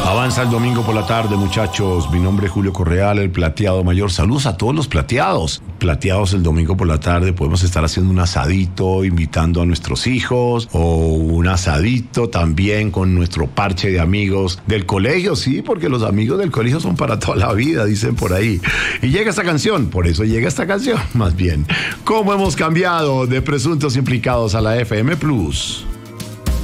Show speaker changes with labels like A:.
A: Avanza el domingo por la tarde, muchachos. Mi nombre es Julio Correal, el plateado mayor. Saludos a todos los plateados. Plateados el domingo por la tarde. Podemos estar haciendo un asadito, invitando a nuestros hijos, o un asadito también con nuestro parche de amigos del colegio. Sí, porque los amigos del colegio son para toda la vida, dicen por ahí. Y llega esta canción, por eso llega esta canción, más bien. ¿Cómo hemos cambiado de presuntos implicados a la FM Plus?